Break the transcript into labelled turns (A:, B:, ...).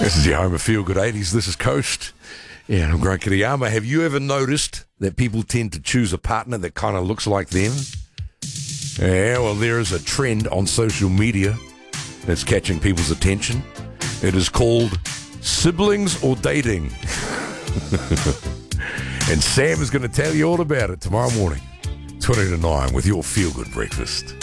A: This is your home of Feel Good 80s. This is Coast. Yeah, I'm Grant Kiriyama. Have you ever noticed that people tend to choose a partner that kind of looks like them? Yeah, well, there is a trend on social media that's catching people's attention. It is called siblings or dating. And Sam is going to tell you all about it tomorrow morning, 20 to 9, with your Feel Good breakfast.